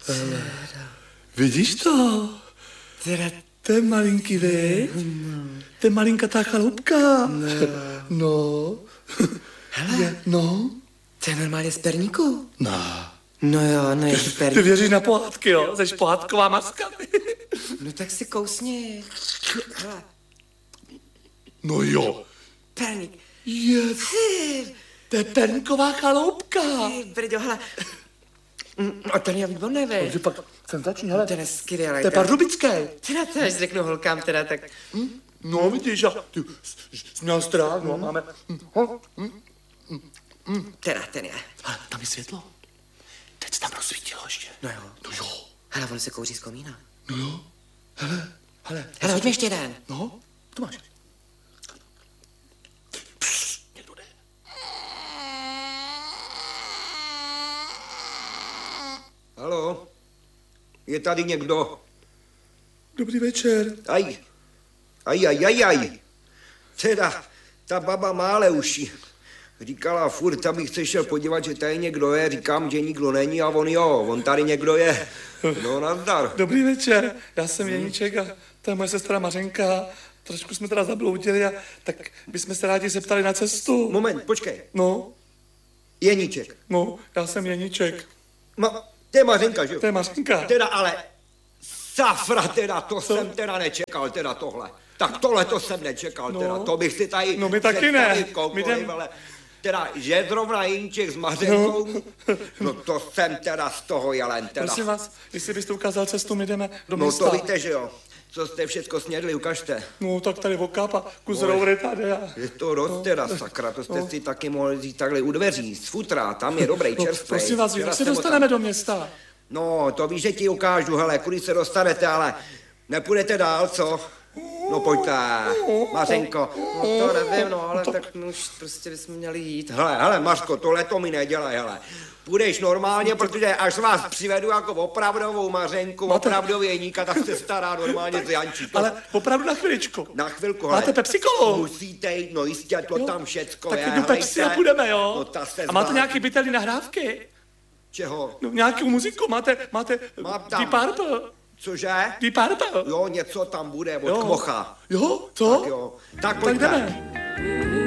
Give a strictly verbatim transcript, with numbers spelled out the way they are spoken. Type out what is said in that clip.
Hele. Vidíš to? Teda... To je malinký, viď? No. To je malinkatá chaloupka. No. No. Hele. Je, no. To je normálně z perníku? No. No jo, no je z perníku. Ty věříš na pohádky, jo? Jseš pohádková maska. No tak si kousni. Hele. No jo. Perník. Je, to je perníková chaloupka. Brďo, hele. A ten je výborný, vej. Takže pak jsem začít, hele. Ten je skvělý. To je pardubický. Teda to, až řeknu holkám, teda tak... Hm? No vidíš, a ty jsi měl strach, no, máme... Hm? Hm. Teda, ten je. Ale tam je světlo. Teď se tam rozsvítilo ještě. No jo. No jo. Hele, on se kouří z komína. No jo. Hele, hele. Hele, hoďme ještě jeden. No, to máš. Psst, někdo jde. Haló, je tady někdo? Dobrý večer. Aj, aj, aj, aj, aj. Teda, ta baba má ale uši. Říkala furt, abych se šel podívat, že tady někdo je. Říkám, že nikdo není a on jo, on tady někdo je. No, nazdar. Dobrý večer, já jsem Jeníček a to je moje sestra Mařenka. Trošku jsme teda zabloudili a tak bychom se rádi zeptali na cestu. Moment, počkej. No, Jeníček. no, já jsem Jeníček. Ma, to je Mařenka, že jo? To je Mařenka. Teda ale, safra teda, to Co? jsem teda nečekal, teda tohle. Tak tohle to jsem nečekal, No. teda, to bych si tady... No my taky ne, my jdem... ale teda, že zrovna Jeníček s Mařenkou, no. no to jsem teda z toho jelen, teda. Prosím vás, jestli byste ukázal cestu, my jdeme do No města. to víte, že jo. Co jste všechno snědli, ukažte. No tak tady okápa, kus roury tady. A... Je to dost no. teda, sakra, to jste no. si taky mohli říct takhle u dveří, z futra, tam je dobrý no, čerstvý. Prosím vás, jak se dostaneme tam... do města? No, to víš, že ti ukážu, hele, kudy se dostanete, ale nepůjdete dál, co? No pojďte, Mařenko. No to nevím, no, ale no, tak my už prostě bychom měli jít. Hele, hele, Mařko, tohle to mi nedělej, hele. Půjdeš normálně, protože až vás přivedu jako opravdovou Mařenku, Máte... opravdový Jeníka, tak se stará normálně z Jančíka. Ale opravdu na chviličku. Na chvilku, hele. Máte Pepsi-Kolu? Musíte jít, no jistě, to jo. Tam všecko tak je. Tak jdu Pepsi a půjdeme, jo? No, ta se a máte nějaký bytelný nahrávky? Čeho? No, nějakou muziku, máte, máte Deep Purple. Cože? Deep Purple. Jo, něco tam bude od jo. Kmocha. Jo, to? Tak jo. Tak pojďte. Tak jdeme.